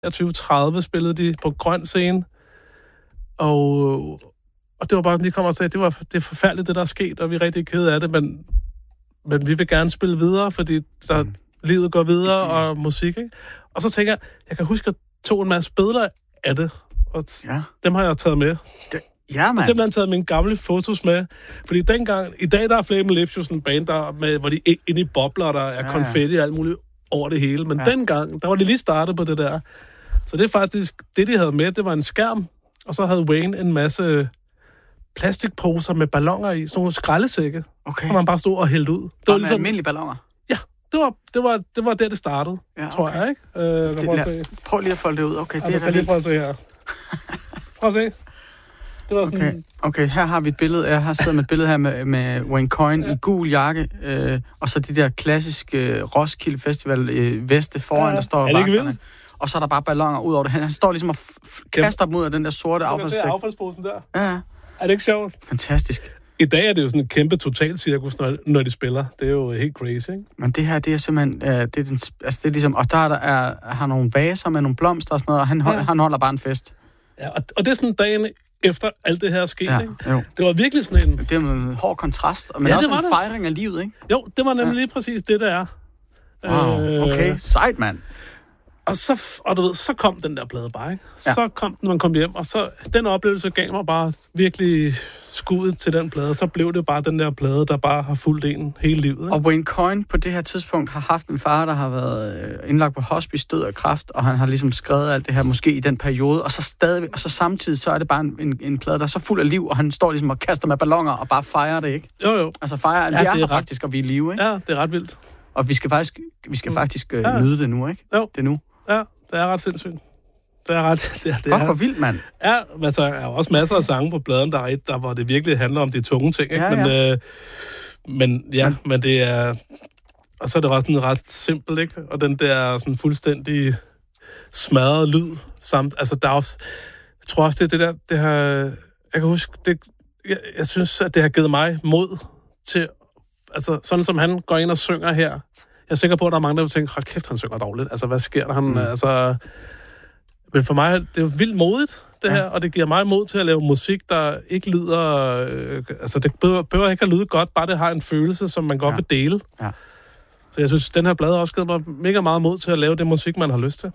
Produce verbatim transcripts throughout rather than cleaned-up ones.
treogtyve tredive spillede de på grøn scene, og, og det var bare, de kom og sagde, det var det er forfærdeligt, det der er sket, og vi er rigtig kede af det, men, men vi vil gerne spille videre, fordi så mm. livet går videre, og musik, ikke? Og så tænker jeg, jeg kan huske, at jeg tog en masse billeder af det, og ja. dem har jeg taget med. Det, ja, man. Jeg har simpelthen taget mine gamle fotos med, fordi dengang, i dag der er Flaming Lips jo sådan en band, der med, hvor de er inde i bobler, der er ja, konfetti og alt muligt over det hele, men ja. dengang, der var de lige startet på det der. Så det er faktisk, det de havde med, det var en skærm, og så havde Wayne en masse plastikposer med balloner i, sådan nogle skraldesække, okay. som man bare stod og hældte ud. Det var ligesom almindelige balloner? Ja, det var, det var, det var der, det startede, ja, okay. tror jeg, ikke? Øh, det, lad, prøv lige at folde det ud. Okay, det ja, er kan lige prøve at se her. Prøv at se. Det var sådan... Okay. okay, her har vi et billede. Jeg har siddet med et billede her med, med Wayne Coyne ja. i gul jakke, øh, og så de der klassiske øh, Roskilde Festival øh, veste foran, ja. der står er det ikke vildt? Og så er der bare balloner ud over det. Han, han står ligesom og f- f- kaster dem ud af den der sorte affaldssæk. Du kan se affaldsposen der. Ja. Er det ikke sjovt? Fantastisk. I dag er det jo sådan et kæmpe totalcirkus, når, når de spiller. Det er jo helt crazy, ikke? Men det her, det er simpelthen... Øh, det, er den, altså det er ligesom... Og der er, der er, har nogle vaser med nogle blomster og sådan noget, og han, hold, ja. han holder bare en fest. Ja, og, og det er sådan dagen efter alt det her er sket, ja, ikke? Jo. Det var virkelig sådan en... Det er en hård kontrast, men ja, også en det. fejring af livet, ikke? Jo, det var nemlig ja. lige præcis det, der er. Wow, okay. Sejt, mand. Og så, og du ved, så kom den der plade bare, ikke? Ja. Så kom den, når man kom hjem, og så den oplevelse gav mig bare virkelig skuddet til den plade. Så blev det bare den der plade, der bare har fulgt en hele livet. Ikke? Og Wayne Coyne på det her tidspunkt har haft en far, der har været indlagt på hospice, død af kræft, og han har ligesom skrevet alt det her, måske i den periode, og så stadig, og så samtidig, så er det bare en, en, en plade, der er så fuld af liv, og han står ligesom og kaster med balloner og bare fejrer det, ikke? Jo, jo. Altså fejrer, at ja, vi er, er her ret... faktisk, og vi er i live, ikke? Ja, det er ret vildt. Og vi skal faktisk, vi skal faktisk øh, ja. nyde det nu, ikke? Jo. Det er nu. Ja, det er ret sindssygt. Det er ret... Det er, det Fuck, hvor vildt, mand. Ja, altså, der er også masser af sange på pladen, der er et, der, hvor det virkelig handler om de tunge ting, ikke? Ja, men, ja. Øh, men ja, men, men det er... Og så er det også sådan ret simpelt, ikke? Og den der sådan fuldstændig smadrede lyd samt... Altså, der er også... Jeg tror også, det er det der... Det har, jeg kan huske... Det, jeg, jeg synes, at det har givet mig mod til... Altså, sådan som han går ind og synger her... Jeg er sikker på, at der er mange, der vil tænke, hold kæft, han synger dårligt. Altså, hvad sker der? Han, mm. altså... Men for mig, det er jo vildt modigt, det ja. her, og det giver mig mod til at lave musik, der ikke lyder... Øh, altså, det behøver, behøver ikke at lyde godt, bare det har en følelse, som man godt ja. vil dele. Ja. Så jeg synes, den her plade har også givet mig mega meget mod til at lave det musik, man har lyst til.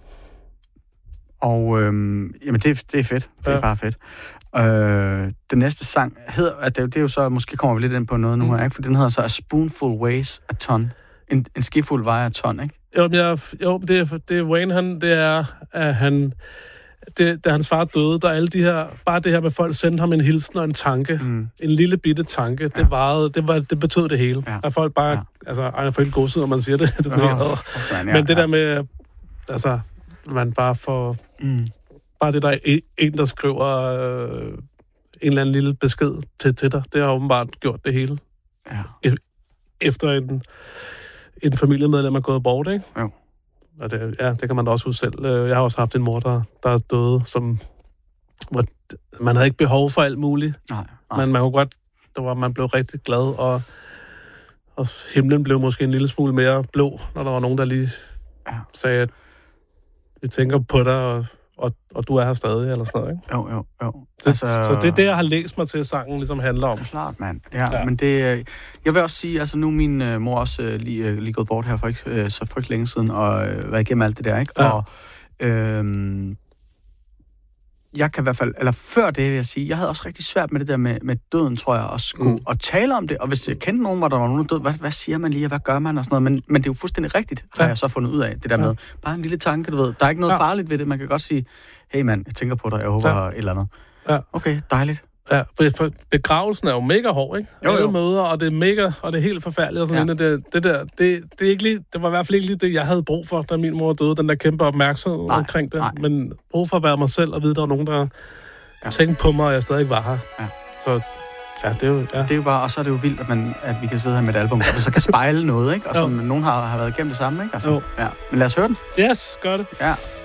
Og øhm, jamen, det, det er fedt. Det er ja. bare fedt. Øh, den næste sang hedder... At det, det er jo så... Måske kommer vi lidt ind på noget nu mm. her, ikke? For den hedder så A Spoonful Weighs a Ton. En, en skefuld vejer a ton, ikke? Jo, jeg, jo det, er, det er Wayne, han, det er, at han... Det, da hans far døde, der er alle de her... Bare det her med, folk sendte ham en hilsen og en tanke. Mm. En lille bitte tanke. Ja. Det varede... Det, var, det betød det hele. Ja. At folk bare... Ja. Altså, ej, jeg får helt godsid, når man siger det. det oh, oh, ja, Men det ja. der med... Altså, man bare får... Mm. Bare det, der er en, der skriver øh, en eller anden lille besked til, til dig. Det har åbenbart gjort det hele. Ja. Efter en... en familiemedlem er gået bort, ikke? Jo. Og det, ja, det kan man da også huske selv. Jeg har også haft en mor, der, der er døde, som... Hvor man havde ikke behov for alt muligt. Nej, nej. Men man kunne godt... Det var, man blev rigtig glad, og, og himlen blev måske en lille smule mere blå, når der var nogen, der lige ja. sagde, at vi tænker på dig, og, og, og du er her stadig, eller sådan noget, ikke? Jo, jo, jo. Så, altså, så det er det, jeg har læst mig til, at sangen ligesom handler om. Klart, mand. Ja, ja. Men det... Jeg vil også sige, altså nu er min uh, mor også uh, lige, uh, lige gået bort her for ikke uh, så frygtelig længe siden, og uh, været igennem alt det der, ikke? Ja. Og øhm, jeg kan i hvert fald... Eller før det, vil jeg sige, jeg havde også rigtig svært med det der med, med døden, tror jeg, at skulle mm. at tale om det. Og hvis jeg kendte nogen, hvor der var nogen død, hvad, hvad siger man lige, og hvad gør man, og sådan noget. Men, men det er jo fuldstændig rigtigt, har ja. jeg så fundet ud af, det der med. Bare en lille tanke, du ved. Der er ikke noget ja. farligt ved det. Man kan godt sige, hey mand, jeg tænker på dig, jeg håber ja. et eller andet. Ja. Okay, dejligt. Ja, for begravelsen er jo mega hård, ikke? Jo, jo. Alle møder, og det er mega, og det er helt forfærdeligt og sådan ja. det, det der, det, det er ikke lige, det var i hvert fald ikke lige det, jeg havde brug for, da min mor døde, den der kæmpe opmærksomhed nej, omkring det. Nej. Men brug for at være mig selv og vide, der var nogen, der ja. tænkte på mig, og jeg stadig var her. Ja. Så ja, det er jo... Ja. Det er jo bare, og så er det jo vildt, at, man, at vi kan sidde her med et album, og så kan spejle noget, ikke? Og som nogen har, har været igennem det samme, ikke? Altså, ja. Men lad os høre den. Yes, gør det. Ja.